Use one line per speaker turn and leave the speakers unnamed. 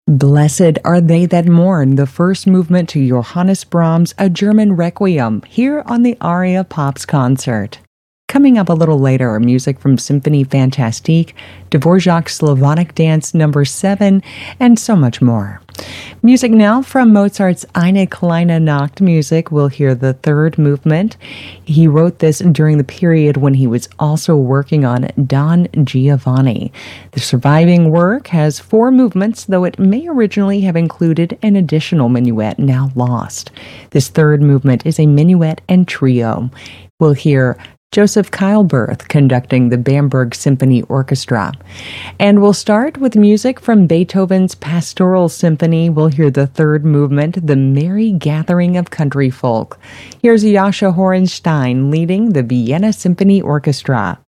Blessed are they that mourn, the first movement to Johannes Brahms' A German Requiem, here on the Aria Pops concert. Coming up a little later, music from Symphony Fantastique, Dvorak's Slavonic Dance No. 7, and so much more. Music now from Mozart's Eine kleine Nacht music. We'll hear the third movement. He wrote this during the period when he was also working on Don Giovanni. The surviving work has 4 movements, though it may originally have included an additional minuet, now lost. This third movement is a minuet and trio. We'll hear Joseph Keilberth conducting the Bamberg Symphony Orchestra. And we'll start with music from Beethoven's Pastoral Symphony. We'll hear the third movement, The Merry Gathering of Country Folk. Here's Jascha Horenstein leading the Vienna Symphony Orchestra.